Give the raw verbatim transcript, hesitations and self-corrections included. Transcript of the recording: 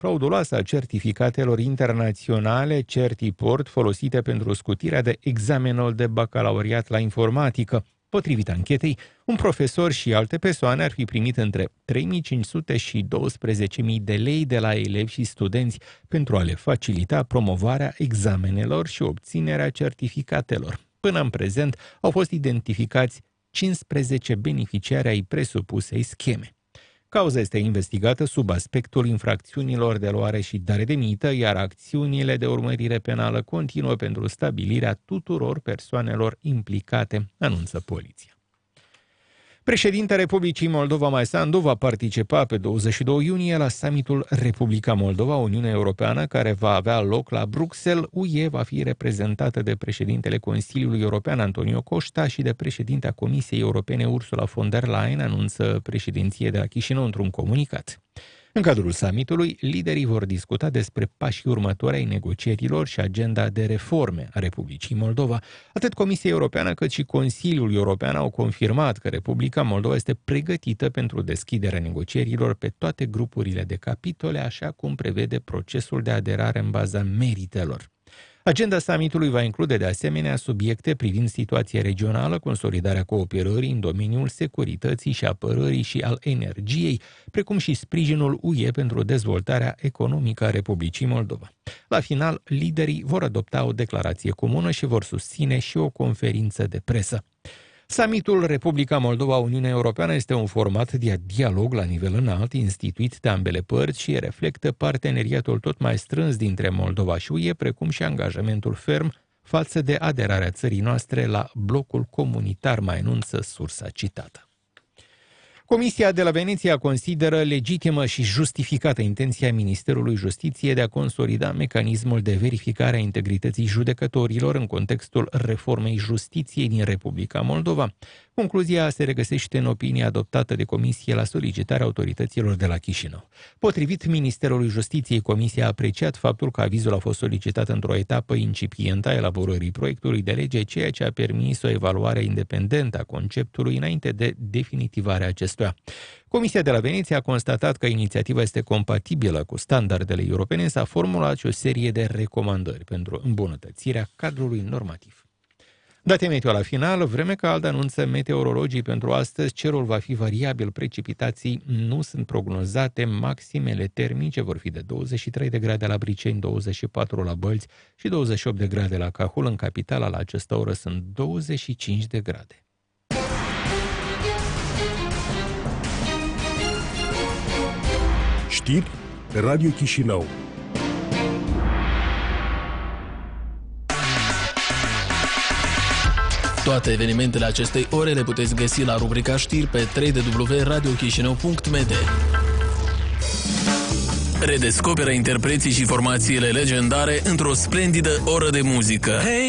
frauduloasă a certificatelor internaționale Certiport folosite pentru scutirea de examenul de bacalaureat la informatică. Potrivit anchetei, un profesor și alte persoane ar fi primit între trei mii cinci sute și douăsprezece mii de lei de la elevi și studenți pentru a le facilita promovarea examenelor și obținerea certificatelor. Până în prezent au fost identificați cincisprezece beneficiari ai presupusei scheme. Cauza este investigată sub aspectul infracțiunilor de luare și dare de mită, iar acțiunile de urmărire penală continuă pentru stabilirea tuturor persoanelor implicate, anunță poliția. Președintele Republicii Moldova, Mai Sandu, va participa pe douăzeci și doi iunie la summitul Republica Moldova, Uniunea Europeană, care va avea loc la Bruxelles. U E va fi reprezentată de președintele Consiliului European, Antonio Costa, și de președintea Comisiei Europene, Ursula von der Leyen, anunță președinție de la Chișinău într-un comunicat. În cadrul summitului, liderii vor discuta despre pașii următori ai negocierilor și agenda de reforme a Republicii Moldova. Atât Comisia Europeană cât și Consiliul European au confirmat că Republica Moldova este pregătită pentru deschiderea negocierilor pe toate grupurile de capitole, așa cum prevede procesul de aderare în baza meritelor. Agenda summitului va include de asemenea subiecte privind situația regională, consolidarea cooperării în domeniul securității și apărării și al energiei, precum și sprijinul U E pentru dezvoltarea economică a Republicii Moldova. La final, liderii vor adopta o declarație comună și vor susține și o conferință de presă. Summitul Republica Moldova-Uniunea Europeană este un format de dialog la nivel înalt, instituit de ambele părți și reflectă parteneriatul tot mai strâns dintre Moldova și U E, precum și angajamentul ferm față de aderarea țării noastre la blocul comunitar, mai anunță sursa citată. Comisia de la Veneția consideră legitimă și justificată intenția Ministerului Justiției de a consolida mecanismul de verificare a integrității judecătorilor în contextul reformei justiției din Republica Moldova. Concluzia se regăsește în opinia adoptată de Comisie la solicitarea autorităților de la Chișinău. Potrivit Ministerului Justiției, Comisia a apreciat faptul că avizul a fost solicitat într-o etapă incipientă a elaborării proiectului de lege, ceea ce a permis o evaluare independentă a conceptului înainte de definitivarea acestuia. Comisia de la Veneția a constatat că inițiativa este compatibilă cu standardele europene, s-a formulat și o serie de recomandări pentru îmbunătățirea cadrului normativ. Date meteo la final, vreme caldă anunță meteorologii pentru astăzi, cerul va fi variabil, precipitații nu sunt prognozate, maximele termice vor fi de douăzeci și trei de grade la Briceni, douăzeci și patru la Bălți și douăzeci și opt de grade la Cahul. În capitala la această oră sunt douăzeci și cinci de grade. Știri pe Radio Chișinău. Toate evenimentele acestei ore le puteți găsi la rubrica știri pe w w w punct radio chișinău punct m d. Redescoperă interpreții și formațiile legendare într-o splendidă oră de muzică. Hey!